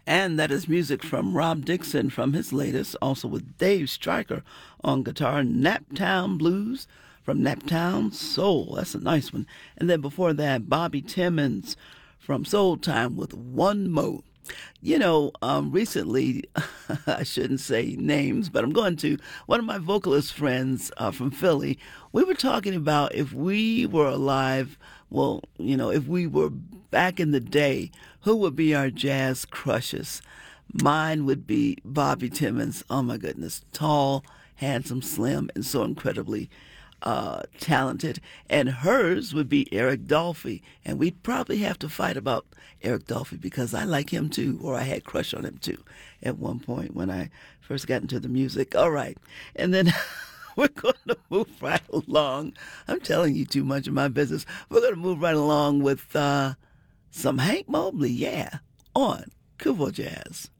And that is music from Rob Dixon from his latest, also with Dave Stryker on guitar, Naptown Blues from Naptown Soul. That's a nice one. And then before that, Bobby Timmons from Soul Time with One Mo. Recently, I shouldn't say names, but I'm going to. One of my vocalist friends from Philly, we were talking about if we were alive, well, if we were back in the day, who would be our jazz crushes? Mine would be Bobby Timmons. Oh my goodness. Tall, handsome, slim, and so incredibly talented. And hers would be Eric Dolphy. And we'd probably have to fight about Eric Dolphy because I like him too, or I had a crush on him too at one point when I first got into the music. All right. And then we're going to move right along. I'm telling you too much of my business. We're going to move right along with some Hank Mobley, on Kuvo Jazz.